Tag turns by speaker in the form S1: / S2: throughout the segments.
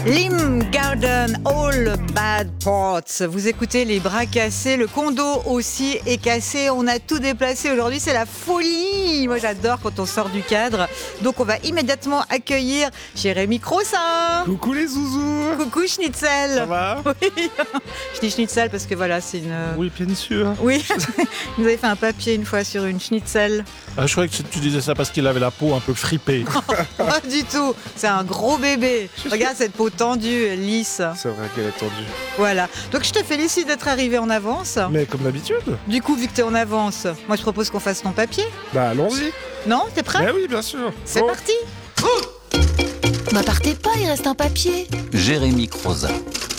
S1: Lim Garden, All Bad Parts. Vous écoutez les bras cassés, le condo aussi est cassé. On a tout déplacé aujourd'hui, c'est la folie. Moi j'adore quand on sort du cadre. Donc on va immédiatement accueillir Jérémy Crossin.
S2: Coucou les zouzous.
S1: Coucou Schnitzel.
S2: Ça va?
S1: Oui. Je dis Schnitzel parce que voilà, c'est une...
S2: Oui, bien sûr.
S1: Oui, vous avez fait un papier une fois sur une Schnitzel.
S2: Je croyais que tu disais ça parce qu'il avait la peau un peu fripée.
S1: Pas du tout, c'est un gros bébé. Regarde cette peau tendue, lisse.
S2: C'est vrai qu'elle est tendue.
S1: Voilà, donc je te félicite d'être arrivé en avance.
S2: Mais comme d'habitude.
S1: Du coup, vu que t'es en avance, moi je propose qu'on fasse ton papier.
S2: Bah allons-y.
S1: Non, t'es prêt?
S2: Mais oui, bien sûr.
S1: C'est parti.
S3: Bah partez pas, il reste un papier.
S4: Jérémy Crossin.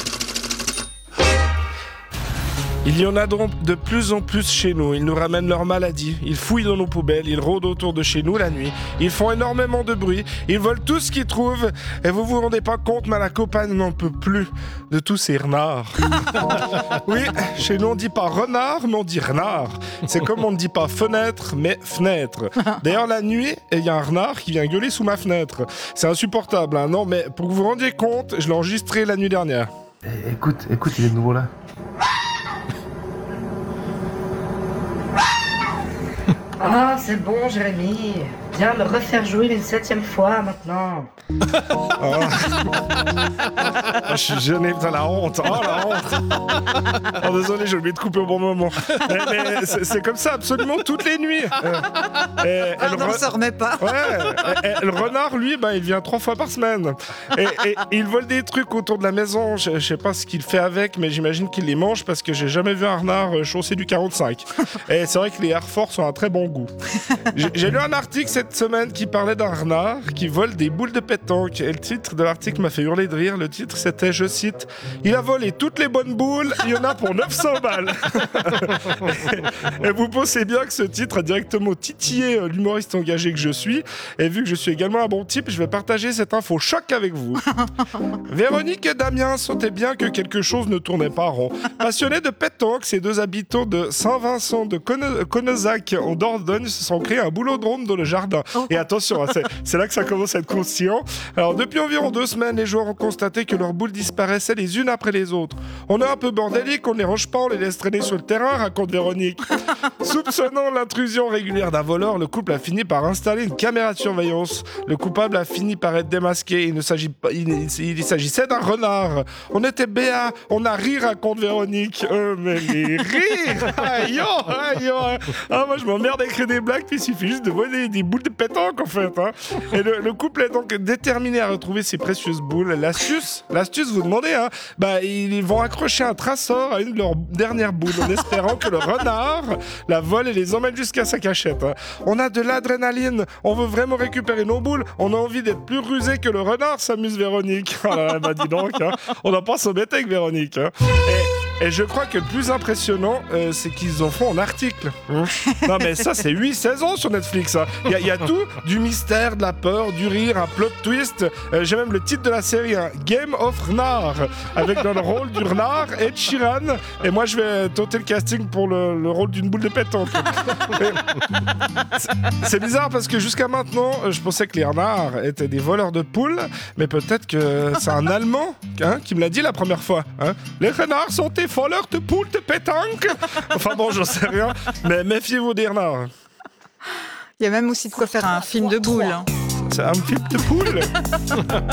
S2: Il y en a donc de plus en plus chez nous. Ils nous ramènent leurs maladies. Ils fouillent dans nos poubelles. Ils rôdent autour de chez nous la nuit. Ils font énormément de bruit. Ils volent tout ce qu'ils trouvent. Et vous vous rendez pas compte, mais la campagne n'en peut plus de tous ces renards. Oui, chez nous on dit pas renard, mais on dit renard. C'est comme on ne dit pas fenêtre, mais fenêtre. D'ailleurs la nuit, il y a un renard qui vient gueuler sous ma fenêtre. C'est insupportable, hein. Non, mais pour que vous vous rendiez compte, je l'ai enregistré la nuit dernière.
S5: Écoute, il est de nouveau là.
S6: Ah, c'est bon, Jérémy. Viens me refaire jouer une 7e fois maintenant.
S2: Je suis gêné, putain, la honte. Oh, la honte. Oh, désolé, j'ai oublié de couper au bon moment. Mais c'est comme ça absolument toutes les nuits.
S1: On ne se remet pas.
S2: Ouais, et le renard, lui, il vient 3 fois par semaine. Et il vole des trucs autour de la maison. Je sais pas ce qu'il fait avec, mais j'imagine qu'il les mange parce que j'ai jamais vu un renard chausser du 45. Et c'est vrai que les Air Force ont un très bon goût. J'ai lu un article cette semaine qui parlait d'un renard qui vole des boules de pétanque. Et le titre de l'article m'a fait hurler de rire. Le titre, c'était, je cite, « Il a volé toutes les bonnes boules, il y en a pour 900 balles. » Et vous pensez bien que ce titre a directement titillé l'humoriste engagé que je suis. Et vu que je suis également un bon type, je vais partager cette info choc avec vous. Véronique et Damien sentaient bien que quelque chose ne tournait pas rond. Passionnés de pétanque, ces deux habitants de Saint-Vincent de Connezac en Dordogne se sont créés un boulodrome dans le jardin. Et attention, c'est là que ça commence à être croustillant. Alors depuis environ 2 semaines, les joueurs ont constaté que leurs boules disparaissaient les unes après les autres. On est un peu bordélique, on ne les range pas, on les laisse traîner sur le terrain, raconte Véronique. Soupçonnant l'intrusion régulière d'un voleur, le couple a fini par installer une caméra de surveillance. Le coupable a fini par être démasqué. Il s'agissait d'un renard. On était béats, on a ri, raconte Véronique. Mais les rires, aïe, aïe, aïe. Ah, moi je m'emmerde à écrire des blagues, puis il suffit juste de voler des boules de pétanque en fait. Hein. Et le couple est donc déterminé à retrouver ces précieuses boules. L'astuce, vous demandez, hein, ils vont accrocher un traceur à une de leurs dernières boules en espérant que le renard la vole et les emmène jusqu'à sa cachette. Hein. On a de l'adrénaline, on veut vraiment récupérer nos boules, on a envie d'être plus rusé que le renard, s'amuse Véronique. Dis donc, hein, on n'a pas s'embêter avec Véronique. Hein. Et je crois que le plus impressionnant, c'est qu'ils en font en article. Non mais ça, c'est 8 saisons sur Netflix. Hein. Il y a tout, du mystère, de la peur, du rire, un plot twist. J'ai même le titre de la série, hein, Game of Renard, avec dans le rôle du renard Ed Sheeran. Et moi, je vais tenter le casting pour le rôle d'une boule de pétanque. C'est bizarre parce que jusqu'à maintenant, je pensais que les renards étaient des voleurs de poules, mais peut-être que c'est un Allemand qui me l'a dit la première fois. Hein. Les renards sont des voleurs de poules de pétanque. Enfin bon, j'en sais rien, mais méfiez-vous des renards.
S1: Il y a même aussi de quoi faire un film de boules. Hein.
S2: C'est un film de poule.